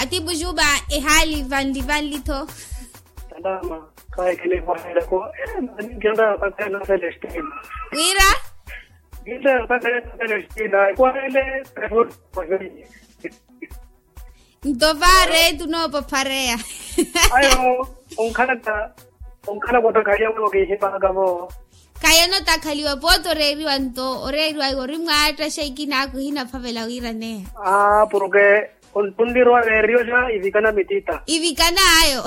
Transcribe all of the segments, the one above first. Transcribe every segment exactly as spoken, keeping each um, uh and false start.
Ati bujuba e hali vandi vandi to. Salama. Kai kile kwa ko. Ngenda pa kana Celestine. Wira? Ngenda pa kana Celestine. Kwa ile por por. Ndovare tuno paparea. Ayo, un kana ta un kana bota kaya mo ke hipa gamo. Kaya no takaliwa poto reiriwa nto oreiriwa gorimwa atra shaiki na kuhina favela wira ne. Ah, porque un pundirwa rerio ja ivikana mitita. Ivikana ayo.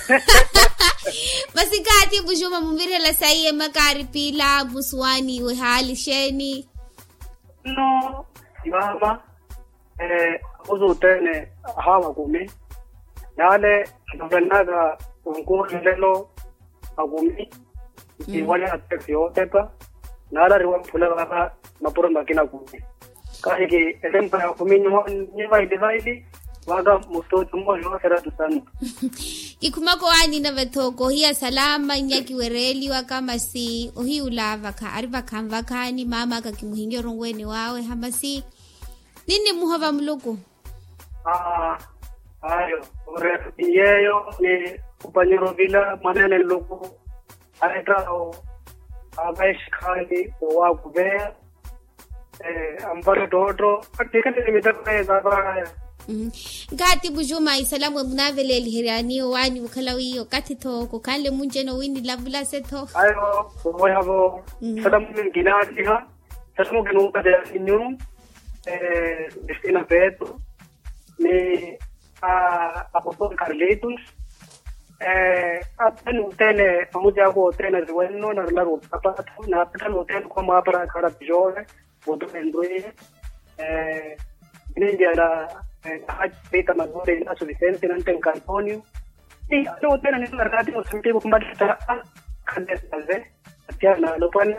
Masika ati bujuma mumbire la saie makari pila buswani we hali sheni. No, mama eh uzo tene hawa kumi. Yale tunaga unko lelo agumi. Iwala atekyo tepa. Nala riwa pula baba mapuro makina kumi. Kasi ki elempa ya kumi nyewa idivaili waga musto tumbo yo sera tusana. Ikumako ani na vetoko hiya salama nyaki wereli wakama si ohi ulava ka ariva kamva kani mama kakimuhingia rongweni wawe hamasi nini muhova mluku. Ah, ayo ore yeyo ni upanyero vila manene luku aita o abaish khali wa kubea eh ambaro dodo atika ni mitaka za Gati bujuma isalamu mnavele lihirani wani ukalawi wakati to kukale munjeno wini labula seto. Ayo, uwe havo salamu ngina atiha. Salamu ginu kada inyuru. Eh, Destina Pedro. Ni apostol Carlitos. Eh, apen utene pamuja ko utene bueno na laro apata na apata utene ko mapara kara pijole. Bodo endroye. Eh, ni dia Haj peta magore na su Vicente nante in Cantonio. Sì, lo tena nel mercato sentivo come da kande salve. Atiana lo pone